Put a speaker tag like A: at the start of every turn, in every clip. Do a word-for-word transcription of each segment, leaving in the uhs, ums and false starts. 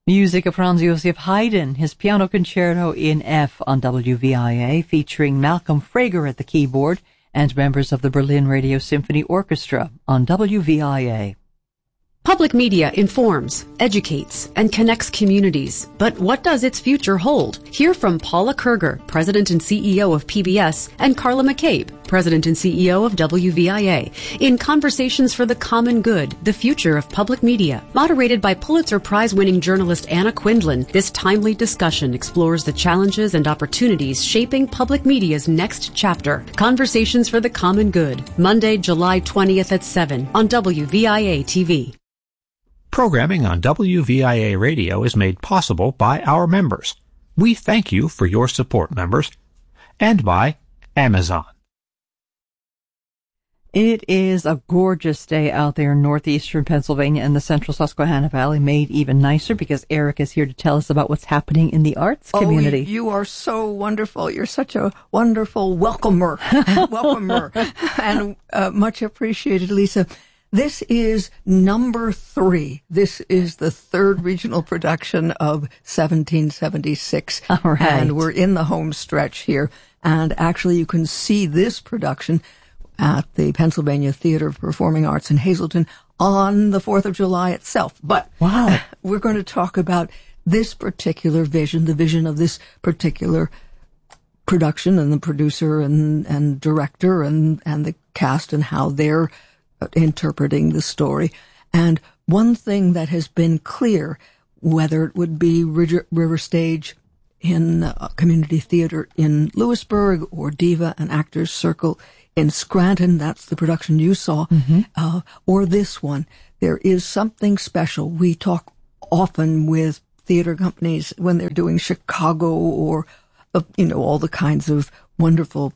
A: Music of Franz Joseph Haydn, his piano concerto in F on W V I A, featuring Malcolm Frager at the keyboard and members of the Berlin Radio Symphony Orchestra on W V I A.
B: Public media informs, educates, and connects communities. But what does its future hold? Hear from Paula Kerger, President and C E O of P B S, and Carla McCabe, President and C E O of W V I A, in Conversations for the Common Good, the Future of Public Media. Moderated by Pulitzer Prize-winning journalist Anna Quindlen, this timely discussion explores the challenges and opportunities shaping public media's next chapter. Conversations for the Common Good, Monday, July twentieth at seven on W V I A T V.
C: Programming on W V I A Radio is made possible by our members. We thank you for your support, members, and by Amazon.
A: It is a gorgeous day out there in northeastern Pennsylvania and the central Susquehanna Valley, made even nicer because Eric is here to tell us about what's happening in the arts community.
D: Oh, you are so wonderful. You're such a wonderful welcomer, welcomer, and uh, much appreciated, Lisa. This is number three. This is the third regional production of seventeen seventy-six.
A: All right.
D: And we're in the home stretch here. And actually, you can see this production at the Pennsylvania Theater of Performing Arts in Hazleton on the fourth of July itself. But
A: wow,
D: we're going to talk about this particular vision, the vision of this particular production, and the producer and, and director and, and the cast, and how they're interpreting the story. And one thing that has been clear, whether it would be River, River Stage in uh, Community Theater in Lewisburg or Diva and Actors Circle in Scranton, that's the production you saw, mm-hmm. uh, or this one, there is something special. We talk often with theater companies when they're doing Chicago or, uh, you know, all the kinds of wonderful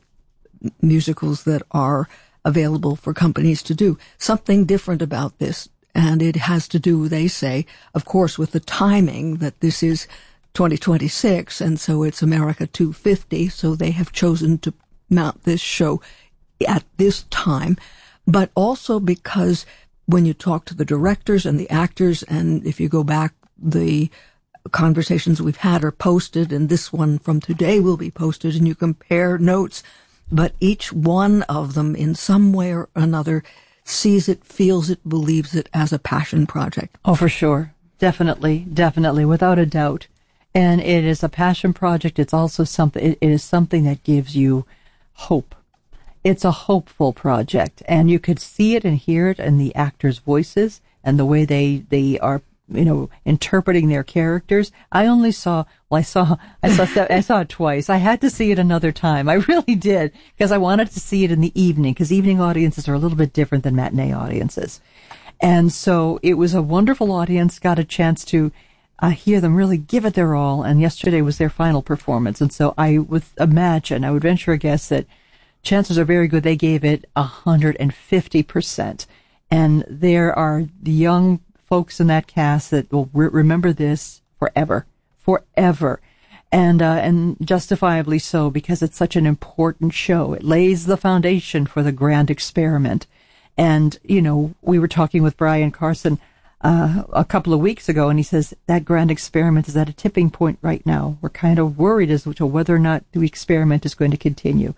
D: musicals that are available for companies to do. Something different about this, and it has to do, they say, of course, with the timing, that this is twenty twenty-six, and so it's America two fifty, so they have chosen to mount this show at this time, but also because when you talk to the directors and the actors, and if you go back, the conversations we've had are posted, and this one from today will be posted, and you compare notes, but each one of them in some way or another sees it, feels it, believes it as a passion project.
A: Oh, for sure. Definitely, definitely, without a doubt. And it is a passion project. It's also something, it, it is something that gives you hope. It's a hopeful project, and you could see it and hear it in the actors' voices and the way they, they are, you know, interpreting their characters. I only saw, well, I saw, I saw, I saw it twice. I had to see it another time. I really did, because I wanted to see it in the evening, because evening audiences are a little bit different than matinee audiences. And so it was a wonderful audience, got a chance to uh, hear them really give it their all. And yesterday was their final performance. And so I would imagine, I would venture a guess that chances are very good they gave it one hundred fifty percent. And there are the young folks in that cast that will re- remember this forever, forever. And, uh, and justifiably so, because it's such an important show. It lays the foundation for the grand experiment. And, you know, we were talking with Brian Carson, uh, a couple of weeks ago, and he says that grand experiment is at a tipping point right now. We're kind of worried as to whether or not the experiment is going to continue.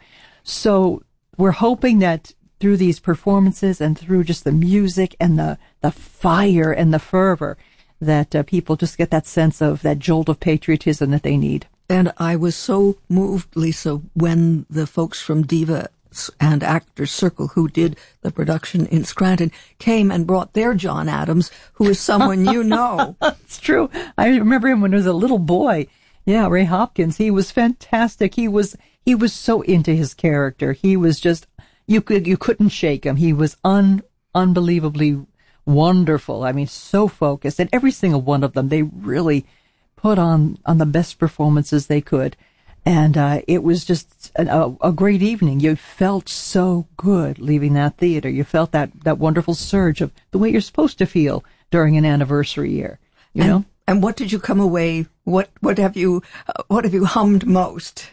A: So we're hoping that through these performances and through just the music and the, the fire and the fervor, that uh, people just get that sense of that jolt of patriotism that they need.
D: And I was so moved, Lisa, when the folks from Diva and Actors Circle, who did the production in Scranton, came and brought their John Adams, who is someone you know.
A: It's true. I remember him when he was a little boy. Yeah, Ray Hopkins. He was fantastic. He was he was so into his character. He was just, you could you couldn't shake him. He was un unbelievably wonderful. I mean, so focused. And every single one of them, they really put on on the best performances they could. And uh, it was just a, a great evening. You felt so good leaving that theater. You felt that, that wonderful surge of the way you're supposed to feel during an anniversary year. You
D: and,
A: know.
D: And what did you come away? What what have you uh, what have you hummed most?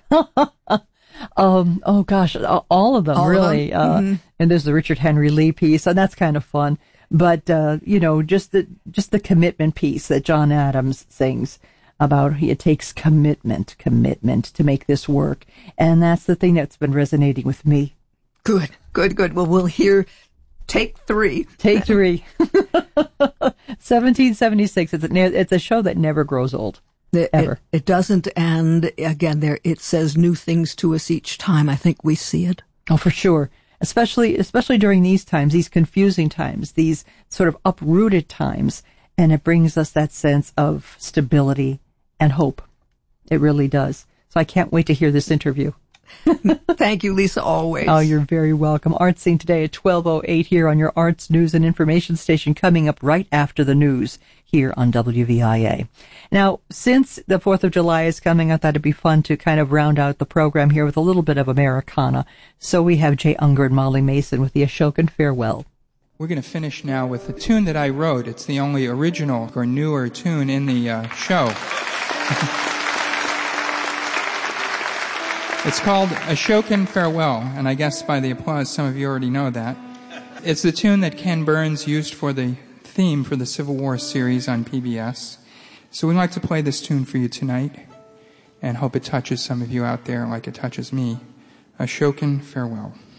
A: um. Oh gosh, all of them
D: all
A: really.
D: Of them?
A: Uh,
D: mm-hmm.
A: And there's the Richard Henry Lee piece, and that's kind of fun. But, uh, you know, just the, just the commitment piece that John Adams sings about, it takes commitment, commitment to make this work. And that's the thing that's been resonating with me.
D: Good, good, good. Well, we'll hear take three.
A: Take three. seventeen seventy-six. It's a, it's a show that never grows old.
D: It,
A: ever.
D: It, it doesn't. And again, there, it says new things to us each time. I think we see it.
A: Oh, for sure. Especially, especially during these times, these confusing times, these sort of uprooted times. And it brings us that sense of stability and hope. It really does. So I can't wait to hear this interview.
D: Thank you, Lisa, always.
A: Oh, you're very welcome. Arts Scene today at twelve oh eight here on your Arts News and Information Station, coming up right after the news here on W V I A. Now, since the fourth of July is coming, I thought it'd be fun to kind of round out the program here with a little bit of Americana. So we have Jay Ungar and Molly Mason with the Ashokan Farewell.
E: We're going to finish now with a tune that I wrote. It's the only original or newer tune in the uh, show. It's called Ashokan Farewell, and I guess by the applause some of you already know that. It's the tune that Ken Burns used for the theme for the Civil War series on P B S. So we'd like to play this tune for you tonight, and hope it touches some of you out there like it touches me. Ashokan Farewell.